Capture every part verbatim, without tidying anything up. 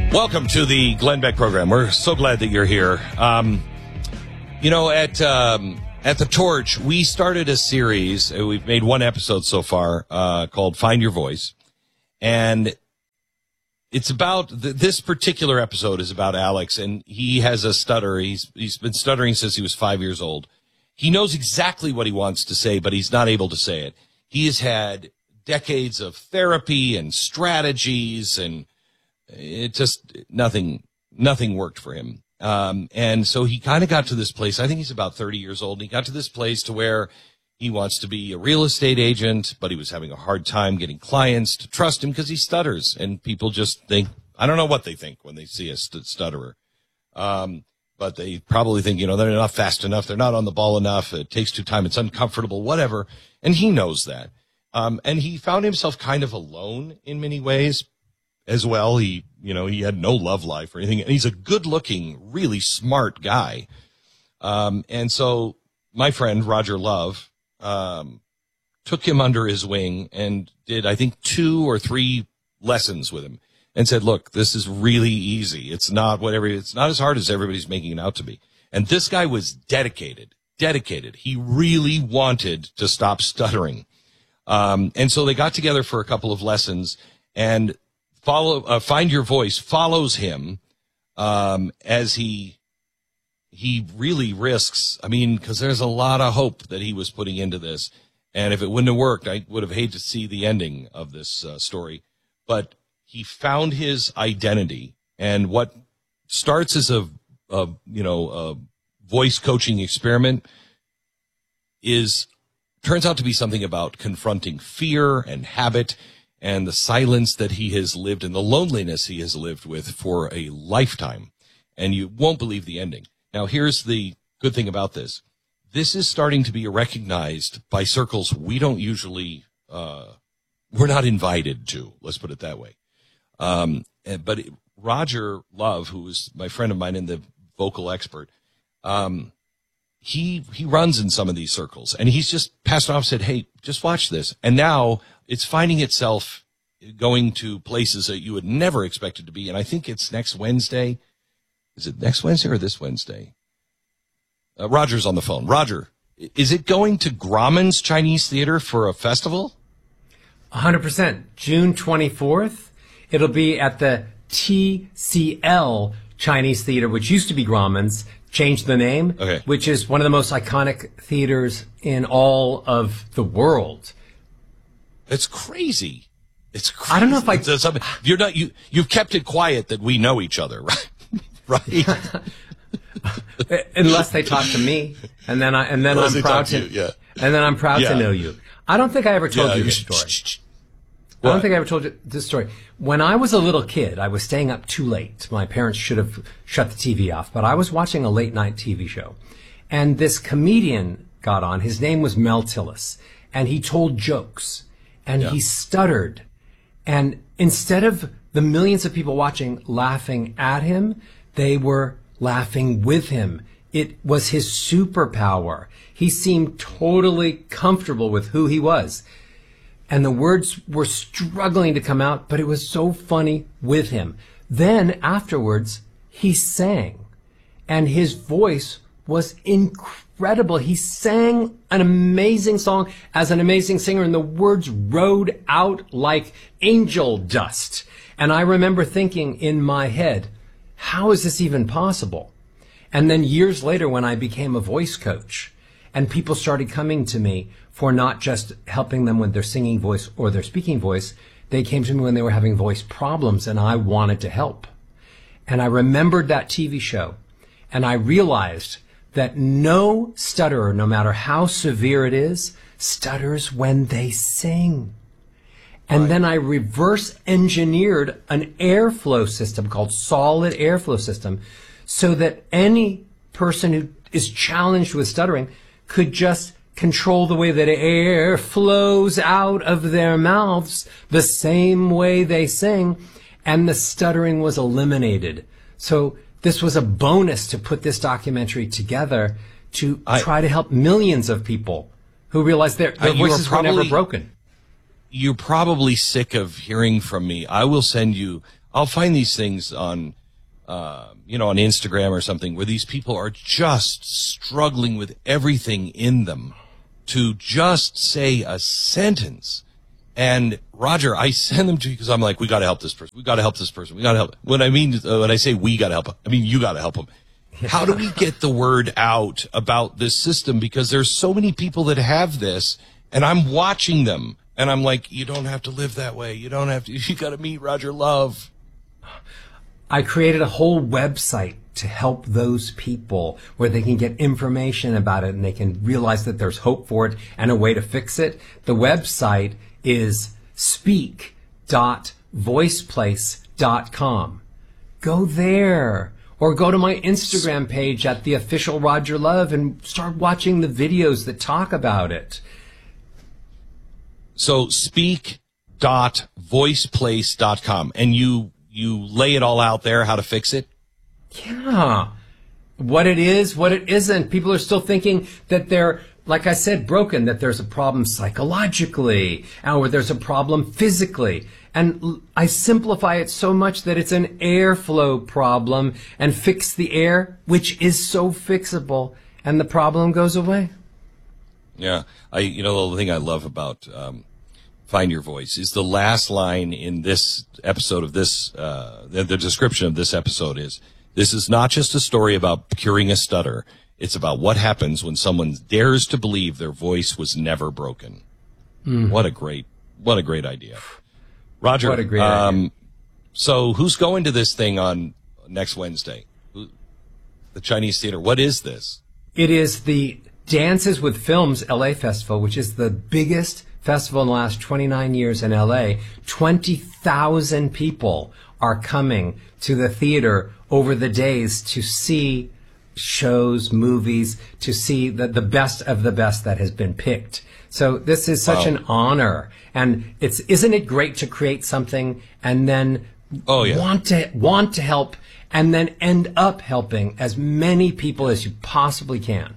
Welcome to the Glenn Beck program. We're so glad that you're here. Um, you know, at um, at The Torch, we started a series. We've made one episode so far uh, called Find Your Voice. And it's about, th- this particular episode is about Alex, and he has a stutter. He's He's been stuttering since he was five years old. He knows exactly what he wants to say, but he's not able to say it. He has had decades of therapy and strategies, and it just, nothing, nothing worked for him. Um, and so he kind of got to this place. I think he's about thirty years old. And he got to this place to where he wants to be a real estate agent, but he was having a hard time getting clients to trust him because he stutters. And people just think, I don't know what they think when they see a st- stutterer. Um, but they probably think, you know, they're not fast enough. They're not on the ball enough. It takes too time. It's uncomfortable, whatever. And he knows that. Um, and he found himself kind of alone in many ways as well. He, you know, he had no love life or anything. And he's a good looking, really smart guy. Um, and so my friend, Roger Love, um, took him under his wing and did, I think, two or three lessons with him and said, look, this is really easy. It's not whatever, it's not as hard as everybody's making it out to be. And this guy was dedicated, dedicated. He really wanted to stop stuttering. Um, and so they got together for a couple of lessons, and follow, uh, Find Your Voice follows him, um, as he, he really risks, I mean, cause there's a lot of hope that he was putting into this. And if it wouldn't have worked, I would have hated to see the ending of this uh, story, but he found his identity, and what starts as a, a, you know, a voice coaching experiment is, turns out to be something about confronting fear and habit and the silence that he has lived and the loneliness he has lived with for a lifetime. And you won't believe the ending. Now, here's the good thing about this. This is starting to be recognized by circles we don't usually, uh, we're not invited to, let's put it that way. Um, but Roger Love, who is my friend of mine and the vocal expert, um, he, he runs in some of these circles, and he's just passed it off, said, hey, just watch this. And now it's finding itself going to places that you would never expect it to be. And I think it's next Wednesday. Is it next Wednesday or this Wednesday? Uh, Roger's on the phone. Roger, is it going to Grauman's Chinese Theater for a festival? one hundred percent. June twenty-fourth. It'll be at the T C L Chinese Theater, which used to be Grauman's, changed the name, okay, which is one of the most iconic theaters in all of the world. It's crazy. It's crazy. I don't know if I... It's, uh, you're not, you, you've kept it quiet that we know each other, right? Right. Unless they talk to me, and then I, and then Unless I'm proud to, to you, yeah. and then I'm proud yeah. to know you. I don't think I ever told yeah, you okay. this story. I What? don't think I ever told you this story. When I was a little kid, I was staying up too late. My parents should have shut the T V off, but I was watching a late night T V show. And this comedian got on. His name was Mel Tillis. And he told jokes. And Yeah. he stuttered. And instead of the millions of people watching laughing at him, they were laughing with him. It was his superpower. He seemed totally comfortable with who he was. And the words were struggling to come out, but it was so funny with him. Then afterwards, he sang, and his voice was incredible. He sang an amazing song as an amazing singer, and the words rode out like angel dust. And I remember thinking in my head, how is this even possible? And then years later, when I became a voice coach, and people started coming to me for not just helping them with their singing voice or their speaking voice, they came to me when they were having voice problems, and I wanted to help. And I remembered that T V show, and I realized that no stutterer, no matter how severe it is, stutters when they sing. And Right. then I reverse engineered an airflow system called solid airflow system, so that any person who is challenged with stuttering could just control the way that air flows out of their mouths the same way they sing, and the stuttering was eliminated. So this was a bonus to put this documentary together to I, try to help millions of people who realize their, their I, you voices are probably, were never broken. You're probably sick of hearing from me. I will send you I'll find these things on, uh, you know, on Instagram or something where these people are just struggling with everything in them to just say a sentence. And Roger, I send them to you because I'm like, we got to help this person. We got to help this person. We got to help. When I mean, uh, when I say we got to help, I mean, you got to help them. How do we get the word out about this system? Because there's so many people that have this, and I'm watching them, and I'm like, you don't have to live that way. You don't have to. You got to meet Roger Love. I created a whole website to help those people where they can get information about it and they can realize that there's hope for it and a way to fix it. The website is speak dot voiceplace dot com. Go there. Or go to my Instagram page at the official Roger Love and start watching the videos that talk about it. So speak dot voiceplace dot com. And you you lay it all out there, how to fix it? Yeah. What it is, what it isn't. People are still thinking that they're, like I said, broken, that there's a problem psychologically, or there's a problem physically. And I simplify it so much that it's an airflow problem and fix the air, which is so fixable, and the problem goes away. Yeah. I, you know, the thing I love about, um, Find Your Voice is the last line in this episode of this, uh, the, the description of this episode is, this is not just a story about curing a stutter. It's about what happens when someone dares to believe their voice was never broken. Mm. What a great, what a great idea. Roger, what a great um, idea. So who's going to this thing on next Wednesday? Who, the Chinese Theater. What is this? It is the Dances with Films L A Festival, which is the biggest festival in the last twenty-nine years in L A. twenty thousand people are coming to the theater over the days to see shows, movies, to see the, the best of the best that has been picked. So this is such wow. an honor. And it's, isn't it great to create something and then oh, yeah. want to, want to help and then end up helping as many people as you possibly can?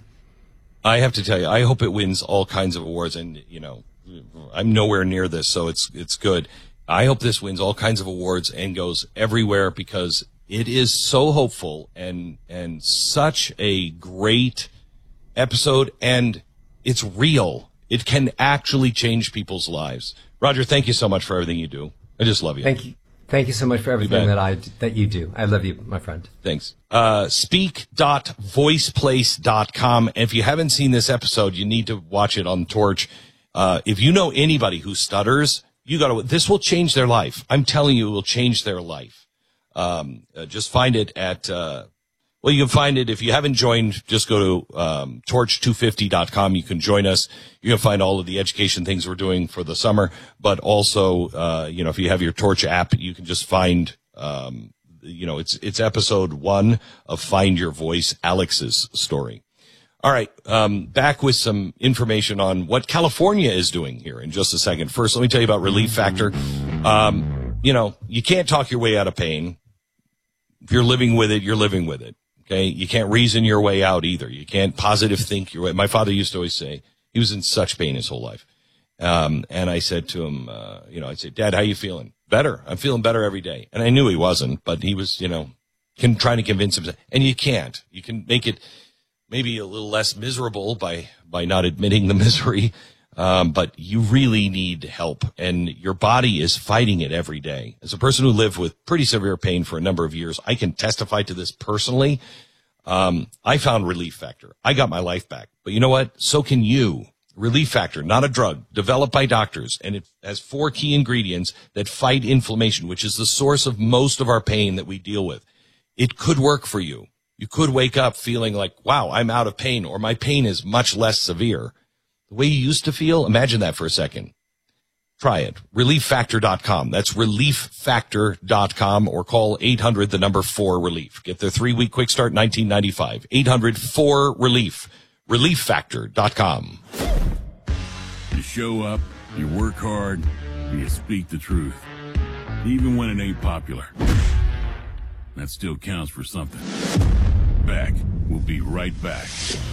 I have to tell you, I hope it wins all kinds of awards. And, you know, I'm nowhere near this, so it's, it's good. I hope this wins all kinds of awards and goes everywhere because it is so hopeful and, and such a great episode, and it's real. It can actually change people's lives. Roger, thank you so much for everything you do. I just love you. Thank you. Thank you so much for everything that I, that you do. I love you, my friend. Thanks. Uh, speak dot voiceplace dot com. And if you haven't seen this episode, you need to watch it on Torch. Uh, if you know anybody who stutters, you gotta, this will change their life. I'm telling you, it will change their life. Um, uh, just find it at, uh, well, you can find it. If you haven't joined, just go to, um, torch two fifty dot com. You can join us. You can find all of the education things we're doing for the summer, but also, uh, you know, if you have your Torch app, you can just find, um, you know, it's, it's episode one of Find Your Voice, Alex's story. All right. Um, back with some information on what California is doing here in just a second. First, let me tell you about Relief Factor. Um, you know, you can't talk your way out of pain. If you're living with it, you're living with it. Okay. You can't reason your way out either. You can't positive think your way. My father used to always say he was in such pain his whole life. Um, and I said to him, uh, you know, I'd say, Dad, how you feeling? Better. I'm feeling better every day. And I knew he wasn't, but he was, you know, can trying to convince himself. And you can't. You can make it maybe a little less miserable by, by not admitting the misery. Um, but you really need help, and your body is fighting it every day. As a person who lived with pretty severe pain for a number of years, I can testify to this personally. Um, I found Relief Factor. I got my life back. But you know what? So can you. Relief Factor, not a drug, developed by doctors, and it has four key ingredients that fight inflammation, which is the source of most of our pain that we deal with. It could work for you. You could wake up feeling like, wow, I'm out of pain, or my pain is much less severe. The way you used to feel, imagine that for a second. Try it. relief factor dot com. That's relief factor dot com, or call eight hundred, the number four relief. Get their three-week quick start, nineteen ninety-five. eight hundred four relief. relief factor dot com. You show up, you work hard, and you speak the truth. Even when it ain't popular. That still counts for something. Back. We'll be right back.